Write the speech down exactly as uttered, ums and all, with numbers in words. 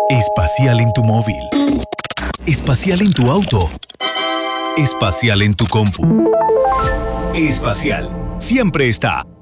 Espacial en tu móvil. Espacial en tu auto. Espacial en tu compu. Espacial. Siempre está.